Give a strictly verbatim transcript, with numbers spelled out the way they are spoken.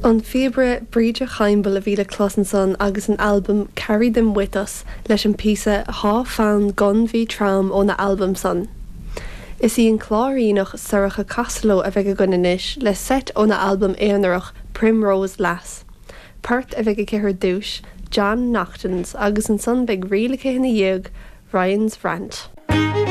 An fibre bríide chaimble a bhíle closan son agus an albumm Carry Them With Us leis an písa há fan gun bhí tram ó na albumm son. Is í an chláiríonach suracha Caslo a bheith go gunnanis le set ó na albumm éanarach Primrose Lass. Part a bheith go cithir dúis, John Nachtons agus an son beag rialacha na dhéag, Ryan's Rant.